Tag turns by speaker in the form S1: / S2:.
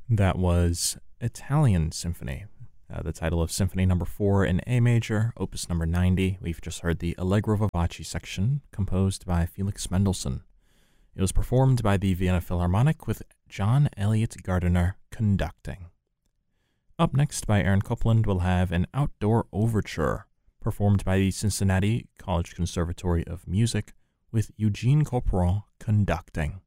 S1: That was Italian Symphony, the title of Symphony Number 4 in A major, Opus Number 90. We've just heard the Allegro Vivace section, composed by Felix Mendelssohn. It was performed by the Vienna Philharmonic with John Elliott Gardiner conducting. Up next by Aaron Copland, we'll have an outdoor overture, performed by the Cincinnati College Conservatory of Music with Eugene Corporal conducting.